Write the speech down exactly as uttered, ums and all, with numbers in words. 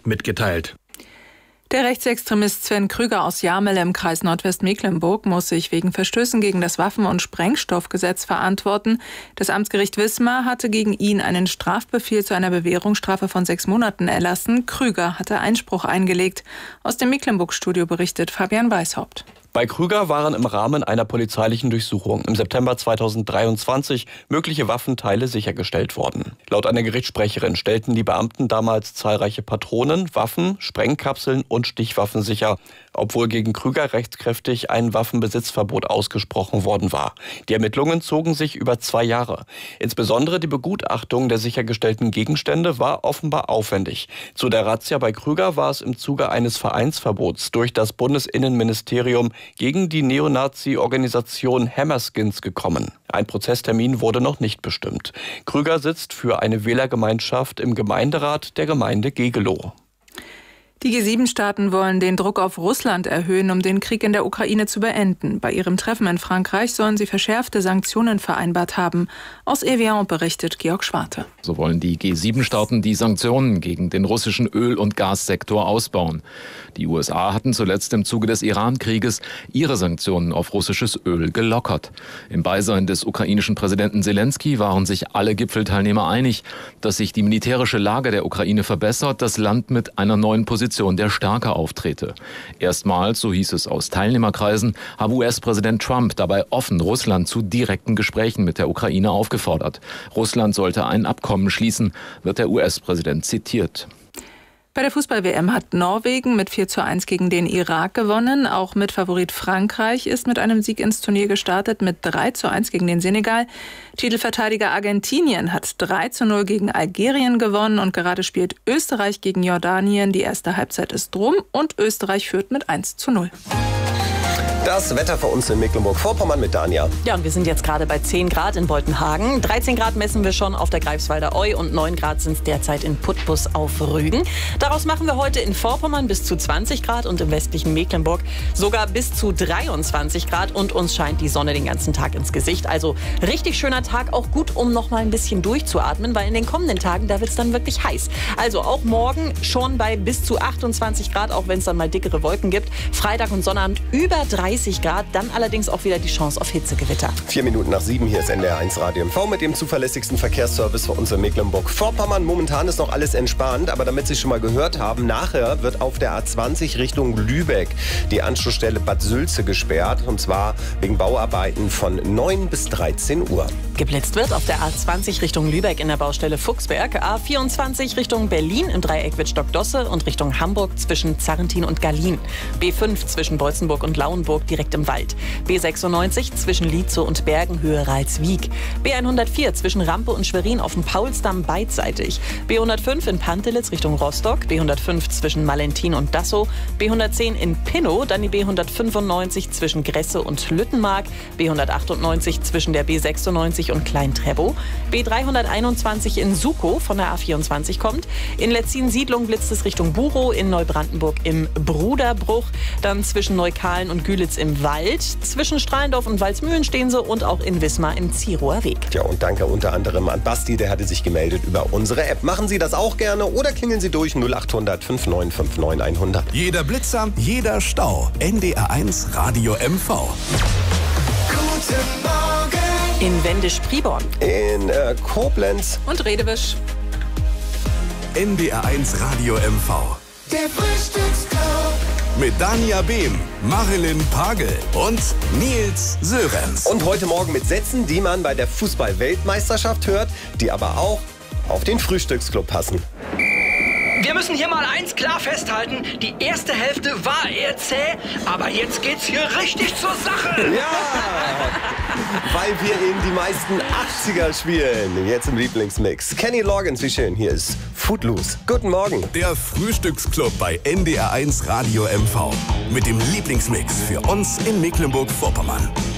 mitgeteilt. Der Rechtsextremist Sven Krüger aus Jarmel im Kreis Nordwestmecklenburg muss sich wegen Verstößen gegen das Waffen- und Sprengstoffgesetz verantworten. Das Amtsgericht Wismar hatte gegen ihn einen Strafbefehl zu einer Bewährungsstrafe von sechs Monaten erlassen. Krüger hatte Einspruch eingelegt. Aus dem Mecklenburg-Studio berichtet Fabian Weishaupt. Bei Krüger waren im Rahmen einer polizeilichen Durchsuchung im September zweitausenddreiundzwanzig mögliche Waffenteile sichergestellt worden. Laut einer Gerichtssprecherin stellten die Beamten damals zahlreiche Patronen, Waffen, Sprengkapseln und Stichwaffen sicher, obwohl gegen Krüger rechtskräftig ein Waffenbesitzverbot ausgesprochen worden war. Die Ermittlungen zogen sich über zwei Jahre. Insbesondere die Begutachtung der sichergestellten Gegenstände war offenbar aufwendig. Zu der Razzia bei Krüger war es im Zuge eines Vereinsverbots durch das Bundesinnenministerium gegen die Neonazi-Organisation Hammerskins gekommen. Ein Prozesstermin wurde noch nicht bestimmt. Krüger sitzt für eine Wählergemeinschaft im Gemeinderat der Gemeinde Gegelow. Die G sieben Staaten wollen den Druck auf Russland erhöhen, um den Krieg in der Ukraine zu beenden. Bei ihrem Treffen in Frankreich sollen sie verschärfte Sanktionen vereinbart haben. Aus Evian berichtet Georg Schwarte. So wollen die G sieben Staaten die Sanktionen gegen den russischen Öl- und Gassektor ausbauen. Die U S A hatten zuletzt im Zuge des Iran-Krieges ihre Sanktionen auf russisches Öl gelockert. Im Beisein des ukrainischen Präsidenten Zelensky waren sich alle Gipfelteilnehmer einig, dass sich die militärische Lage der Ukraine verbessert, das Land mit einer neuen Position der Stärke auftrete. Erstmals, so hieß es aus Teilnehmerkreisen, habe U S-Präsident Trump dabei offen Russland zu direkten Gesprächen mit der Ukraine aufgefordert. Russland sollte ein Abkommen schließen, wird der U S-Präsident zitiert. Bei der Fußball-W M hat Norwegen mit vier zu eins gegen den Irak gewonnen. Auch Mitfavorit Frankreich ist mit einem Sieg ins Turnier gestartet mit drei zu eins gegen den Senegal. Titelverteidiger Argentinien hat drei zu null gegen Algerien gewonnen und gerade spielt Österreich gegen Jordanien. Die erste Halbzeit ist rum und Österreich führt mit eins zu null. Das Wetter für uns in Mecklenburg-Vorpommern mit Dania. Ja, und wir sind jetzt gerade bei zehn Grad in Boltenhagen. dreizehn Grad messen wir schon auf der Greifswalder Eu und neun Grad sind es derzeit in Putbus auf Rügen. Daraus machen wir heute in Vorpommern bis zu zwanzig Grad und im westlichen Mecklenburg sogar bis zu dreiundzwanzig Grad. Und uns scheint die Sonne den ganzen Tag ins Gesicht. Also richtig schöner Tag, auch gut, um noch mal ein bisschen durchzuatmen, weil in den kommenden Tagen, da wird es dann wirklich heiß. Also auch morgen schon bei bis zu achtundzwanzig Grad, auch wenn es dann mal dickere Wolken gibt. Freitag und Sonnabend über dreißig Grad, dann allerdings auch wieder die Chance auf Hitzegewitter. Vier Minuten nach sieben, hier ist N D R eins Radio M V mit dem zuverlässigsten Verkehrsservice für uns in Mecklenburg-Vorpommern. Momentan ist noch alles entspannt, aber damit Sie schon mal gehört haben, nachher wird auf der A zwanzig Richtung Lübeck die Anschlussstelle Bad Sülze gesperrt, und zwar wegen Bauarbeiten von neun bis dreizehn Uhr. Geblitzt wird auf der A zwanzig Richtung Lübeck in der Baustelle Fuchsberg, A vierundzwanzig Richtung Berlin im Dreieck Wittstock-Dosse und Richtung Hamburg zwischen Zarrentin und Gallien, B fünf zwischen Beutzenburg und Lauenburg direkt im Wald, B sechsundneunzig zwischen Lietzow und Bergenhöhe Ralswiek, B hundertvier zwischen Rampe und Schwerin auf dem Paulsdamm beidseitig, B hundertfünf in Pantelitz Richtung Rostock, B hundertfünf zwischen Malentin und Dassow, B hundertzehn in Pinnow, dann die B hundertfünfundneunzig zwischen Gresse und Lüttenmark, B hundertachtundneunzig zwischen der B sechsundneunzig und Klein-Treppow, B dreihunderteinundzwanzig in Sukow von der A vierundzwanzig kommt, in Letzin-Siedlung blitzt es Richtung Burow, in Neubrandenburg im Bruderbruch, dann zwischen Neukahlen und Gülitz im Wald, zwischen Strahlendorf und Walsmühlen stehen sie und auch in Wismar im Zierower Weg. Ja, und danke unter anderem an Basti, der hatte sich gemeldet über unsere App. Machen Sie das auch gerne oder klingeln Sie durch null achthundert fünfundneunzig neunundfünfzig hundert. Jeder Blitzer, jeder Stau. N D R eins Radio M V. Guten Morgen. In Wendisch-Priborn. In äh, Koblenz. Und Redewisch. N D R eins Radio M V. Der Frühstücksclub. Mit Dania Behm, Marilyn Pagel und Nils Sörenz. Und heute Morgen mit Sätzen, die man bei der Fußball-Weltmeisterschaft hört, die aber auch auf den Frühstücksclub passen. Wir müssen hier mal eins klar festhalten. Die erste Hälfte war eher zäh, aber jetzt geht's hier richtig zur Sache. Ja, weil wir eben die meisten achtziger spielen. Jetzt im Lieblingsmix. Kenny Loggins, wie schön. Hier ist Footloose. Guten Morgen. Der Frühstücksclub bei N D R eins Radio M V. Mit dem Lieblingsmix für uns in Mecklenburg-Vorpommern.